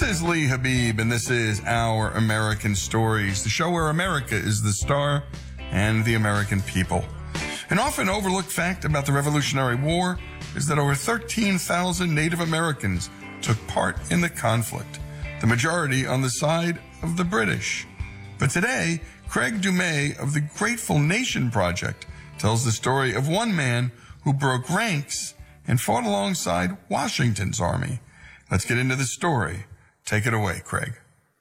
is Lee Habib, and this is Our American Stories, the show where America is the star and the American people. An often overlooked fact about the Revolutionary War is that over 13,000 Native Americans took part in the conflict, the majority on the side of the British. But today, Craig Dumais of the Grateful Nation Project tells the story of one man who broke ranks and fought alongside Washington's army. Let's get into the story. Take it away, Craig.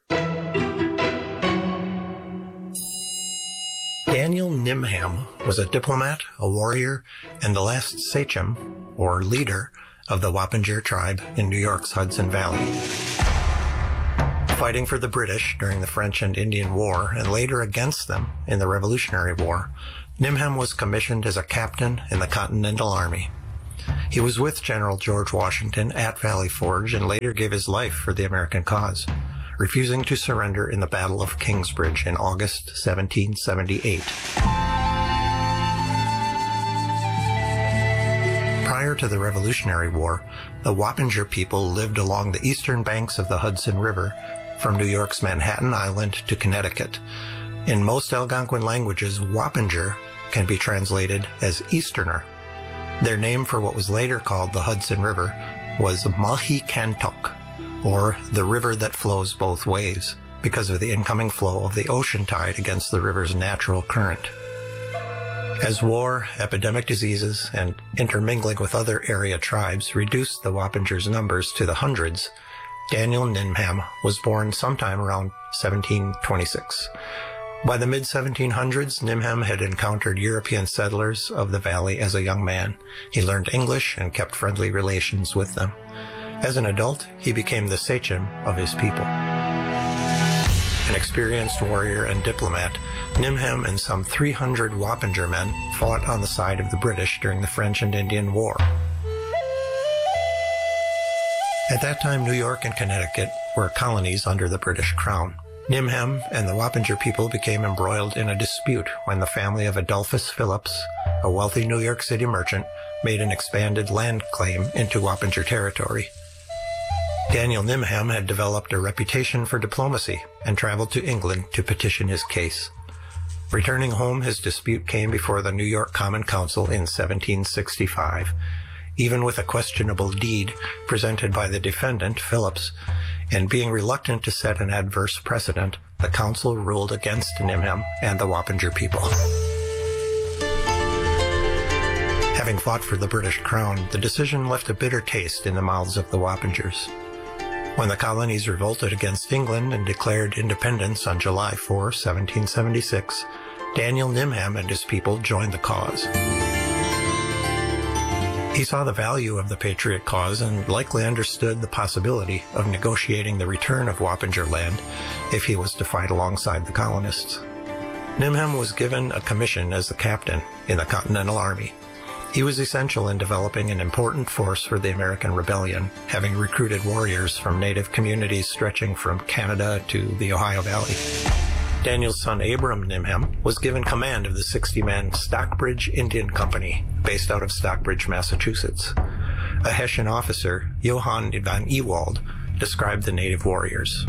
Daniel Nimham was a diplomat, a warrior, and the last sachem, or leader, of the Wappinger tribe in New York's Hudson Valley. Fighting for the British during the French and Indian War, and later against them in the Revolutionary War, Nimham was commissioned as a captain in the Continental Army. He was with General George Washington at Valley Forge and later gave his life for the American cause, refusing to surrender in the Battle of Kingsbridge in August 1778. Prior to the Revolutionary War, the Wappinger people lived along the eastern banks of the Hudson River from New York's Manhattan Island to Connecticut. In most Algonquin languages, Wappinger can be translated as Easterner. Their name for what was later called the Hudson River was Mahicantuck, or the river that flows both ways, because of the incoming flow of the ocean tide against the river's natural current. As war, epidemic diseases, and intermingling with other area tribes reduced the Wappingers' numbers to the hundreds, Daniel Nimham was born sometime around 1726. By the mid-1700s, Nimham had encountered European settlers of the valley as a young man. He learned English and kept friendly relations with them. As an adult, he became the sachem of his people. An experienced warrior and diplomat, Nimham and some 300 Wappinger men fought on the side of the British during the French and Indian War. At that time, New York and Connecticut were colonies under the British Crown. Nimham and the Wappinger people became embroiled in a dispute when the family of Adolphus Phillips, a wealthy New York City merchant, made an expanded land claim into Wappinger territory. Daniel Nimham had developed a reputation for diplomacy and traveled to England to petition his case. Returning home, his dispute came before the New York Common Council in 1765. Even with a questionable deed presented by the defendant, Phillips, and being reluctant to set an adverse precedent, the council ruled against Nimham and the Wappinger people. Having fought for the British crown, the decision left a bitter taste in the mouths of the Wappingers. When the colonies revolted against England and declared independence on July 4, 1776, Daniel Nimham and his people joined the cause. He saw the value of the patriot cause and likely understood the possibility of negotiating the return of Wappinger land if he was to fight alongside the colonists. Nimham was given a commission as the captain in the Continental Army. He was essential in developing an important force for the American Rebellion, having recruited warriors from native communities stretching from Canada to the Ohio Valley. Daniel's son Abram Nimham was given command of the 60-man Stockbridge Indian Company, based out of Stockbridge, Massachusetts. A Hessian officer, Johann van Ewald, described the native warriors.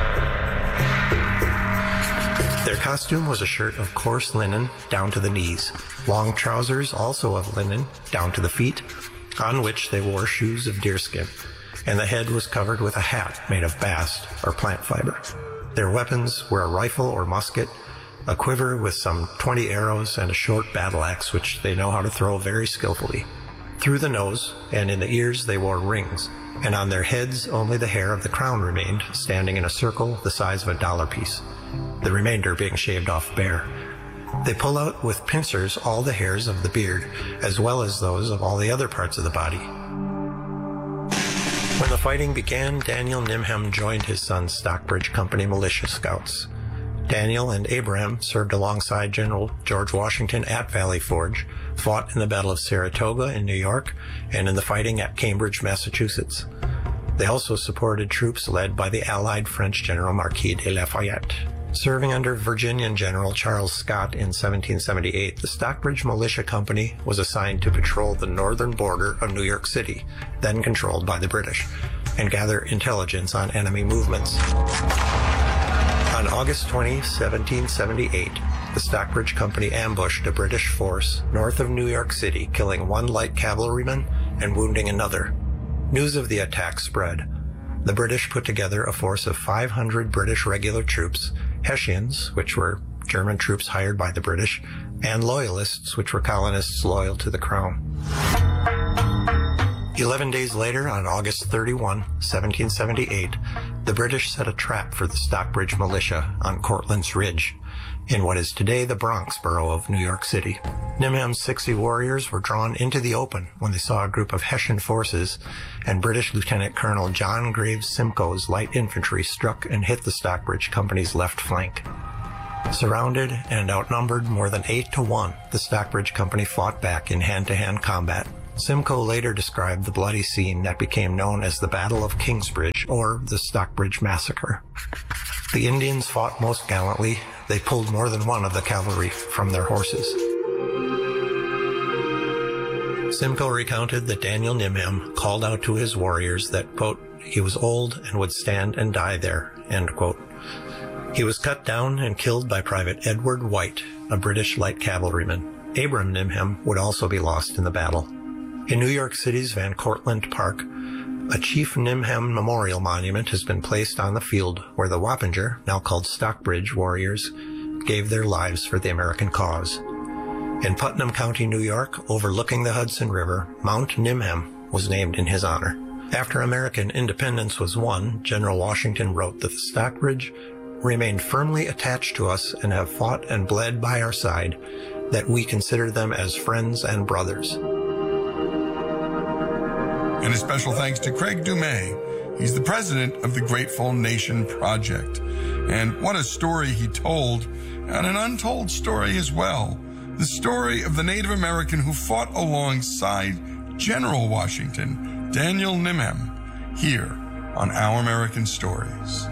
Their costume was a shirt of coarse linen down to the knees, long trousers also of linen down to the feet, on which they wore shoes of deerskin, and the head was covered with a hat made of bast or plant fiber. Their weapons were a rifle or musket, a quiver with some 20 arrows, and a short battle axe which they know how to throw very skillfully. Through the nose and in the ears they wore rings, and on their heads only the hair of the crown remained, standing in a circle the size of a dollar piece, the remainder being shaved off bare. They pull out with pincers all the hairs of the beard, as well as those of all the other parts of the body. When the fighting began, Daniel Nimham joined his son's Stockbridge Company militia scouts. Daniel and Abraham served alongside General George Washington at Valley Forge, fought in the Battle of Saratoga in New York, and in the fighting at Cambridge, Massachusetts. They also supported troops led by the Allied French General Marquis de Lafayette. Serving under Virginian General Charles Scott in 1778, the Stockbridge Militia Company was assigned to patrol the northern border of New York City, then controlled by the British, and gather intelligence on enemy movements. On August 20, 1778, the Stockbridge Company ambushed a British force north of New York City, killing one light cavalryman and wounding another. News of the attack spread. The British put together a force of 500 British regular troops, Hessians, which were German troops hired by the British, and Loyalists, which were colonists loyal to the Crown. 11 days later, on August 31, 1778, the British set a trap for the Stockbridge militia on Cortlandt Ridge, in what is today the Bronx borough of New York City. Nimham's 60 warriors were drawn into the open when they saw a group of Hessian forces, and British Lieutenant Colonel John Graves Simcoe's light infantry struck and hit the Stockbridge Company's left flank. Surrounded and outnumbered more than 8-1, the Stockbridge Company fought back in hand-to-hand combat. Simcoe later described the bloody scene that became known as the Battle of Kingsbridge, or the Stockbridge Massacre. The Indians fought most gallantly. They pulled more than one of the cavalry from their horses. Simcoe recounted that Daniel Nimham called out to his warriors that, quote, he was old and would stand and die there, end quote. He was cut down and killed by Private Edward White, a British light cavalryman. Abram Nimham would also be lost in the battle. In New York City's Van Cortlandt Park, a Chief Nimham Memorial Monument has been placed on the field where the Wappinger, now called Stockbridge warriors, gave their lives for the American cause. In Putnam County, New York, overlooking the Hudson River, Mount Nimham was named in his honor. After American independence was won, General Washington wrote that the Stockbridge remained firmly attached to us and have fought and bled by our side, that we consider them as friends and brothers. And a special thanks to Craig Dumais. He's the president of the Grateful Nation Project. And what a story he told, and an untold story as well. The story of the Native American who fought alongside General Washington, Daniel Nimham, here on Our American Stories.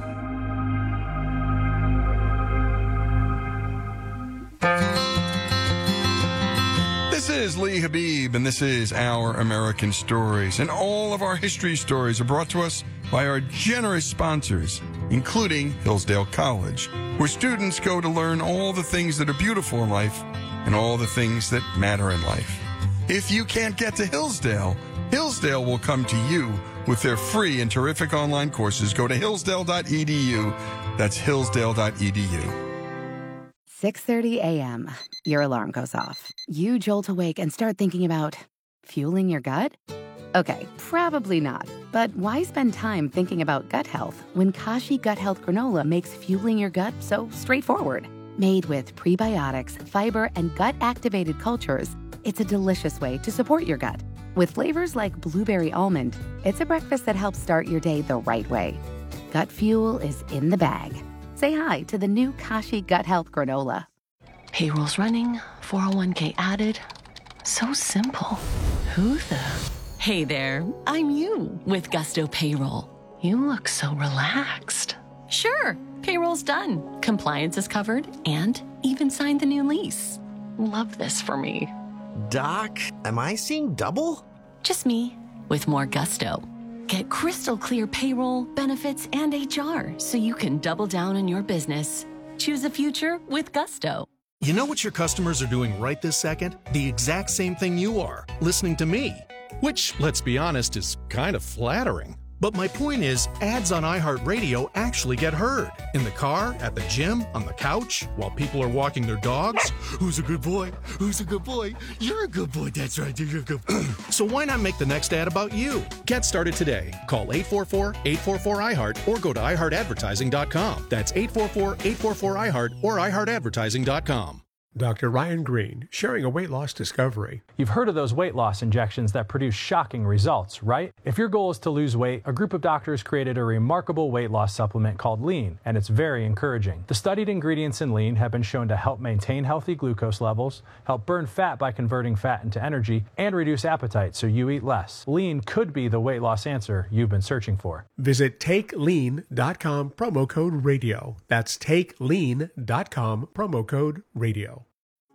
This is Lee Habib, and this is Our American Stories. And all of our history stories are brought to us by our generous sponsors, including Hillsdale College, where students go to learn all the things that are beautiful in life and all the things that matter in life. If you can't get to Hillsdale, Hillsdale will come to you with their free and terrific online courses. Go to hillsdale.edu. That's hillsdale.edu. 6:30 a.m. Your alarm goes off. You jolt awake and start thinking about fueling your gut? Okay, probably not. But why spend time thinking about gut health when Kashi Gut Health Granola makes fueling your gut so straightforward? Made with prebiotics, fiber, and gut-activated cultures, it's a delicious way to support your gut. With flavors like blueberry almond, it's a breakfast that helps start your day the right way. Gut fuel is in the bag. Say hi to the new Kashi Gut Health Granola. Payroll's running, 401k added. So simple. Who the? Hey there, I'm you with Gusto Payroll. You look so relaxed. Sure, payroll's done. Compliance is covered and even signed the new lease. Love this for me. Doc, am I seeing double? Just me with more gusto. Get crystal clear payroll, benefits, and HR so you can double down on your business. Choose a future with Gusto. You know what your customers are doing right this second? The exact same thing you are, listening to me. Which, let's be honest, is kind of flattering. But my point is, ads on iHeartRadio actually get heard. In the car, at the gym, on the couch, while people are walking their dogs. Who's a good boy? Who's a good boy? You're a good boy. That's right. You're a good boy. So why not make the next ad about you? Get started today. Call 844-844-iHeart or go to iHeartAdvertising.com. That's 844-844-iHeart or iHeartAdvertising.com. Dr. Ryan Green, sharing a weight loss discovery. You've heard of those weight loss injections that produce shocking results, right? If your goal is to lose weight, a group of doctors created a remarkable weight loss supplement called Lean, and it's very encouraging. The studied ingredients in Lean have been shown to help maintain healthy glucose levels, help burn fat by converting fat into energy, and reduce appetite so you eat less. Lean could be the weight loss answer you've been searching for. Visit TakeLean.com, promo code radio. That's TakeLean.com, promo code radio. Here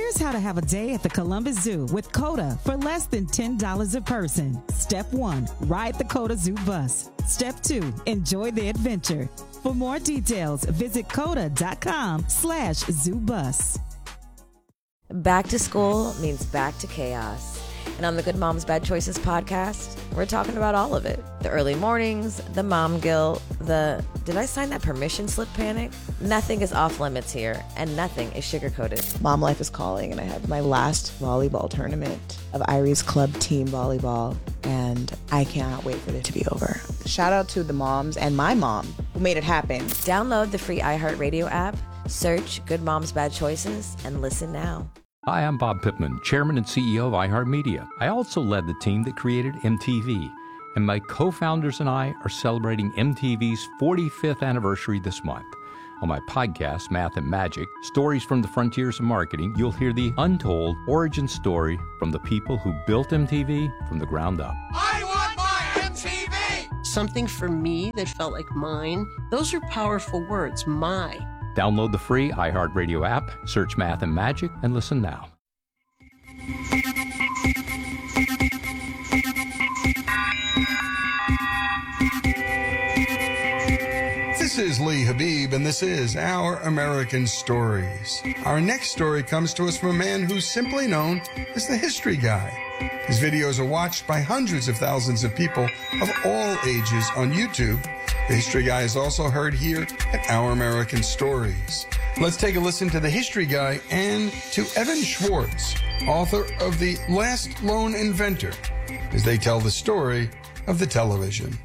Here's how to have a day at the Columbus Zoo with COTA for less than $10 a person. Step 1, ride the COTA Zoo bus. Step 2, enjoy the adventure. For more details, visit COTA.com/zoobus. Back to school means back to chaos. And on the Good Moms Bad Choices podcast, we're talking about all of it. The early mornings, the mom guilt, the did I sign that permission slip panic? Nothing is off limits here, and nothing is sugar-coated. Mom life is calling, and I had my last volleyball tournament of Irie's club team volleyball, and I cannot wait for it to be over. Shout out to the moms and my mom who made it happen. Download the free iHeartRadio app, search Good Moms Bad Choices, and listen now. Hi, I'm Bob Pittman, Chairman and CEO of iHeartMedia. I also led the team that created MTV, and my co-founders and I are celebrating MTV's 45th anniversary this month. On my podcast, Math and Magic, Stories from the Frontiers of Marketing, you'll hear the untold origin story from the people who built MTV from the ground up. I want my MTV! Something for me that felt like mine. Those are powerful words, my. Download the free iHeartRadio app, search Math and Magic, and listen now. This is Lee Habib, and this is Our American Stories. Our next story comes to us from a man who's simply known as the History Guy. His videos are watched by hundreds of thousands of people of all ages on YouTube. The History Guy is also heard here at Our American Stories. Let's take a listen to the History Guy and to Evan Schwartz, author of The Last Lone Inventor, as they tell the story of the television.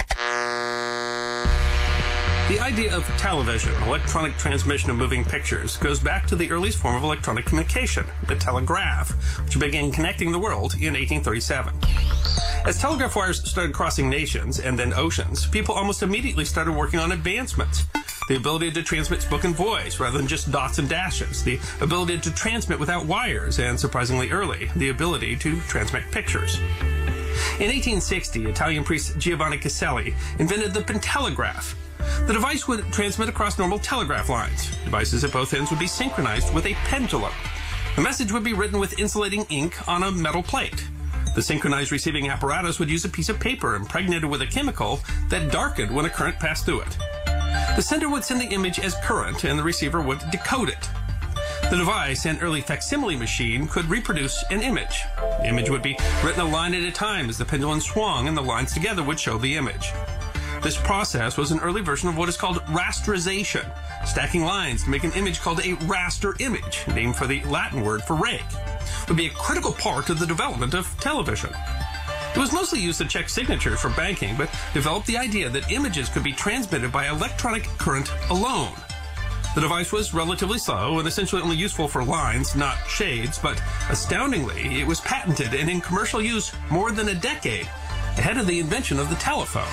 The idea of television, electronic transmission of moving pictures, goes back to the earliest form of electronic communication, the telegraph, which began connecting the world in 1837. As telegraph wires started crossing nations and then oceans, people almost immediately started working on advancements. The ability to transmit spoken voice rather than just dots and dashes, the ability to transmit without wires, and surprisingly early, the ability to transmit pictures. In 1860, Italian priest Giovanni Caselli invented the pentelegraph. The device would transmit across normal telegraph lines. Devices at both ends would be synchronized with a pendulum. The message would be written with insulating ink on a metal plate. The synchronized receiving apparatus would use a piece of paper impregnated with a chemical that darkened when a current passed through it. The sender would send the image as current, and the receiver would decode it. The device, an early facsimile machine, could reproduce an image. The image would be written a line at a time as the pendulum swung, and the lines together would show the image. This process was an early version of what is called rasterization, stacking lines to make an image called a raster image, named for the Latin word for rake. It would be a critical part of the development of television. It was mostly used to check signatures for banking, but developed the idea that images could be transmitted by electronic current alone. The device was relatively slow and essentially only useful for lines, not shades, but astoundingly, it was patented and in commercial use more than a decade ahead of the invention of the telephone.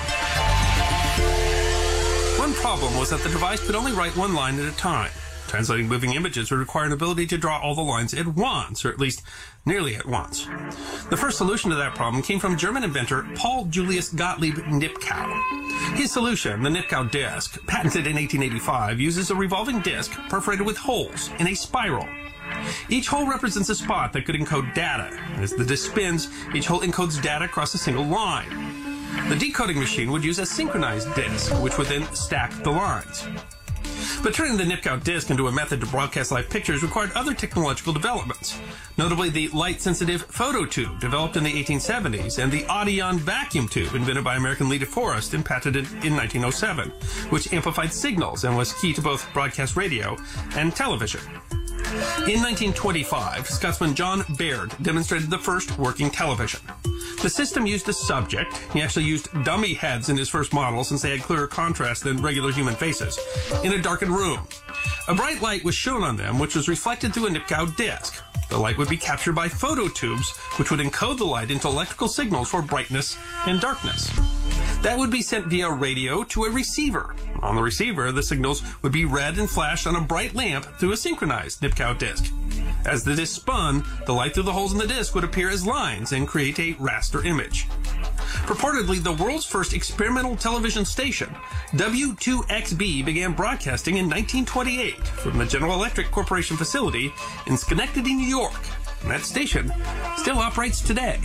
One problem was that the device could only write one line at a time. Translating moving images would require an ability to draw all the lines at once, or at least nearly at once. The first solution to that problem came from German inventor Paul Julius Gottlieb Nipkow. His solution, the Nipkow disk, patented in 1885, uses a revolving disk perforated with holes in a spiral. Each hole represents a spot that could encode data. As the disk spins, each hole encodes data across a single line. The decoding machine would use a synchronized disk, which would then stack the lines. But turning the Nipkow disk into a method to broadcast live pictures required other technological developments, notably the light-sensitive phototube developed in the 1870s and the Audion vacuum tube invented by American Lee DeForest and patented in 1907, which amplified signals and was key to both broadcast radio and television. In 1925, Scotsman John Baird demonstrated the first working television. The system used a subject. He actually used dummy heads in his first model since they had clearer contrast than regular human faces, in a darkened room. A bright light was shown on them, which was reflected through a Nipkow disk. The light would be captured by phototubes, which would encode the light into electrical signals for brightness and darkness. That would be sent via radio to a receiver. On the receiver, the signals would be read and flashed on a bright lamp through a synchronized Nipkow disk. As the disk spun, the light through the holes in the disk would appear as lines and create a raster image. Purportedly the world's first experimental television station, W2XB began broadcasting in 1928 from the General Electric Corporation facility in Schenectady, New York. And that station still operates today.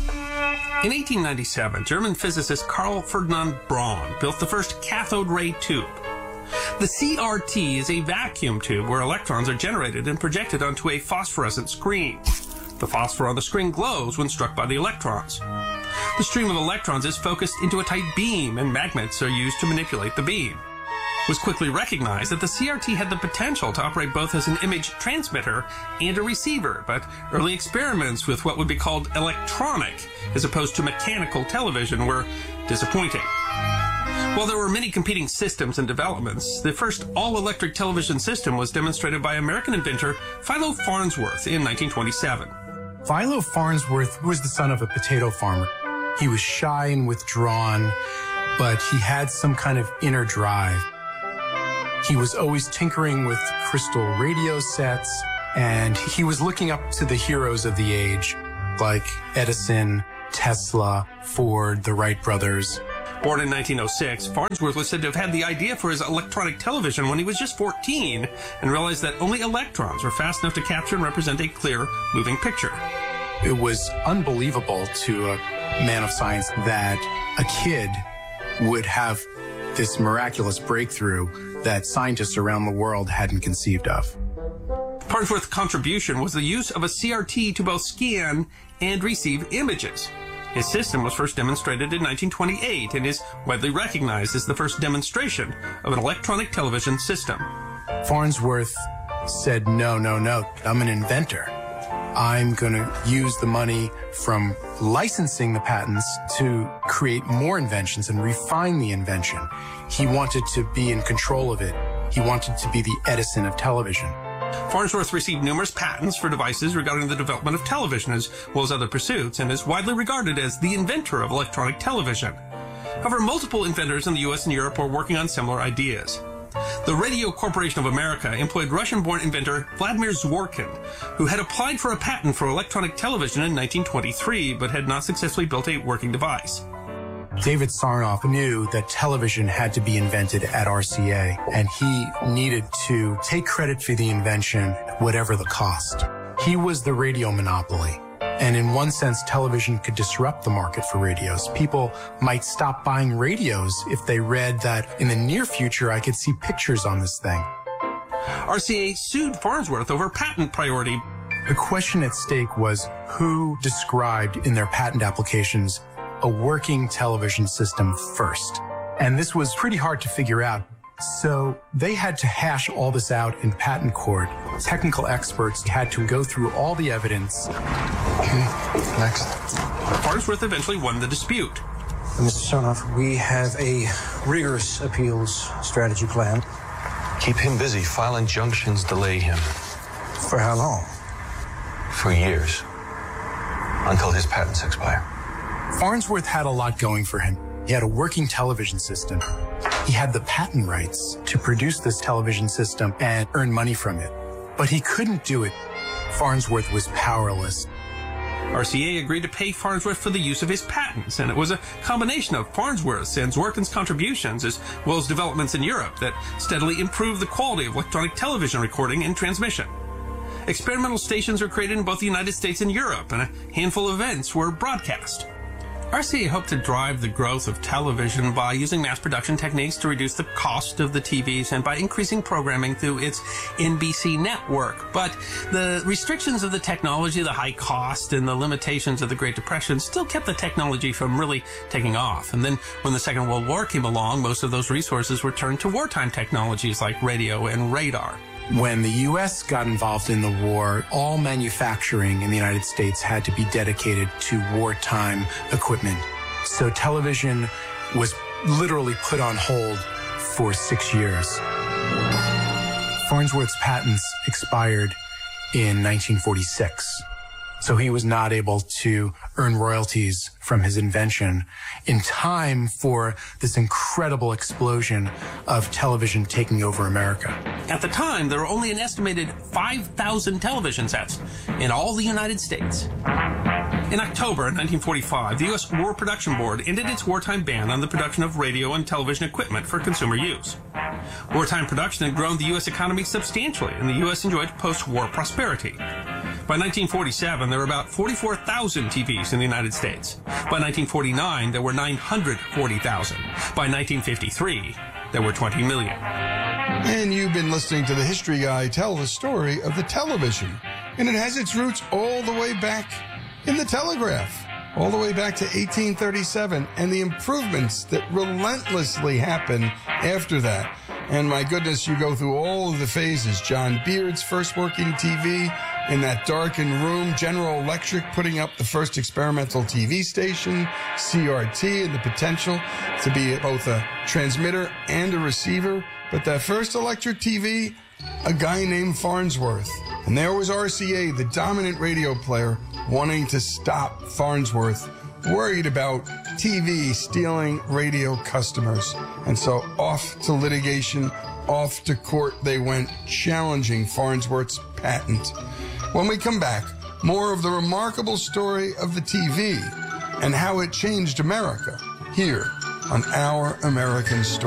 In 1897, German physicist Carl Ferdinand Braun built the first cathode ray tube. The CRT is a vacuum tube where electrons are generated and projected onto a phosphorescent screen. The phosphor on the screen glows when struck by the electrons. The stream of electrons is focused into a tight beam, and magnets are used to manipulate the beam. It was quickly recognized that the CRT had the potential to operate both as an image transmitter and a receiver, but early experiments with what would be called electronic, as opposed to mechanical television, were disappointing. While there were many competing systems and developments, the first all-electric television system was demonstrated by American inventor Philo Farnsworth in 1927. Philo Farnsworth was the son of a potato farmer. He was shy and withdrawn, but he had some kind of inner drive. He was always tinkering with crystal radio sets, and he was looking up to the heroes of the age, like Edison, Tesla, Ford, the Wright brothers. Born in 1906, Farnsworth was said to have had the idea for his electronic television when he was just 14 and realized that only electrons were fast enough to capture and represent a clear, moving picture. It was unbelievable to a man of science that a kid would have this miraculous breakthrough that scientists around the world hadn't conceived of. Farnsworth's contribution was the use of a CRT to both scan and receive images. His system was first demonstrated in 1928 and is widely recognized as the first demonstration of an electronic television system. Farnsworth said, no, I'm an inventor. I'm going to use the money from licensing the patents to create more inventions and refine the invention. He wanted to be in control of it. He wanted to be the Edison of television. Farnsworth received numerous patents for devices regarding the development of television as well as other pursuits and is widely regarded as the inventor of electronic television. However, multiple inventors in the US and Europe were working on similar ideas. The Radio Corporation of America employed Russian-born inventor Vladimir Zworykin, who had applied for a patent for electronic television in 1923 but had not successfully built a working device. David Sarnoff knew that television had to be invented at RCA, and he needed to take credit for the invention, whatever the cost. He was the radio monopoly. And in one sense, television could disrupt the market for radios. People might stop buying radios if they read that in the near future, I could see pictures on this thing. RCA sued Farnsworth over patent priority. The question at stake was who described in their patent applications a working television system first. And this was pretty hard to figure out. So they had to hash all this out in patent court. Technical experts had to go through all the evidence. Okay, next. Farnsworth eventually won the dispute. Mr. Sarnoff, we have a rigorous appeals strategy plan. Keep him busy. File injunctions delay him. For how long? For years. Until his patents expire. Farnsworth had a lot going for him. He had a working television system. He had the patent rights to produce this television system and earn money from it. But he couldn't do it. Farnsworth was powerless. RCA agreed to pay Farnsworth for the use of his patents, and it was a combination of Farnsworth's and Zworykin's contributions, as well as developments in Europe, that steadily improved the quality of electronic television recording and transmission. Experimental stations were created in both the United States and Europe, and a handful of events were broadcast. RCA hoped to drive the growth of television by using mass production techniques to reduce the cost of the TVs and by increasing programming through its NBC network. But the restrictions of the technology, the high cost, and the limitations of the Great Depression still kept the technology from really taking off. And then when the Second World War came along, most of those resources were turned to wartime technologies like radio and radar. When the U.S. got involved in the war, all manufacturing in the United States had to be dedicated to wartime equipment. So television was literally put on hold for 6 years. Farnsworth's patents expired in 1946. So he was not able to earn royalties from his invention in time for this incredible explosion of television taking over America. At the time, there were only an estimated 5,000 television sets in all the United States. In October 1945, the U.S. War Production Board ended its wartime ban on the production of radio and television equipment for consumer use. Wartime production had grown the U.S. economy substantially, and the U.S. enjoyed post-war prosperity. By 1947, there were about 44,000 TVs in the United States. By 1949, there were 940,000. By 1953, there were 20 million. And you've been listening to the History Guy tell the story of the television. And it has its roots all the way back in the telegraph, all the way back to 1837, and the improvements that relentlessly happened after that. And my goodness, you go through all of the phases. John Beard's first working TV in that darkened room, General Electric putting up the first experimental TV station, CRT and the potential to be both a transmitter and a receiver. But that first electric TV, a guy named Farnsworth. And there was RCA, the dominant radio player, wanting to stop Farnsworth, worried about TV stealing radio customers. And so off to litigation, off to court they went, challenging Farnsworth's patent. When we come back, more of the remarkable story of the TV and how it changed America here on Our American Story.